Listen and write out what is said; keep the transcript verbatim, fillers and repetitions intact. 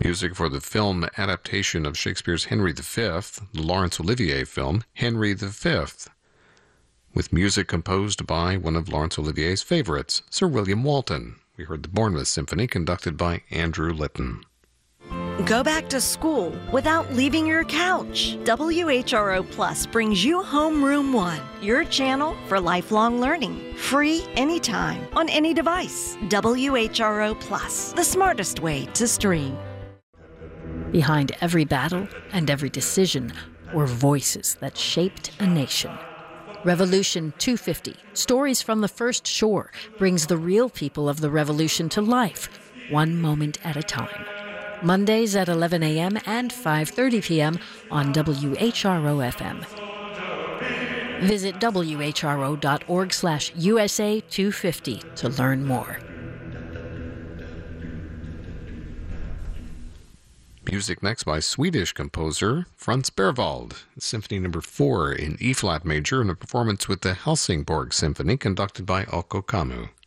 Music for the film adaptation of Shakespeare's Henry the Fifth, the Laurence Olivier film, Henry the Fifth, with music composed by one of Laurence Olivier's favorites, Sir William Walton. We heard the Bournemouth Symphony, conducted by Andrew Litton. Go back to school without leaving your couch. W H R O Plus brings you Homeroom One, your channel for lifelong learning. Free anytime, on any device. W H R O Plus, the smartest way to stream. Behind every battle and every decision were voices that shaped a nation. Revolution two fifty, Stories from the First Shore, brings the real people of the revolution to life, one moment at a time. Mondays at eleven a.m. and five thirty p.m. on W H R O F M. Visit W H R O dot org slash U S A two fifty to learn more. Music next by Swedish composer Franz Berwald, Symphony Number four in E-flat major, in a performance with the Helsingborg Symphony, conducted by Okko Kamu.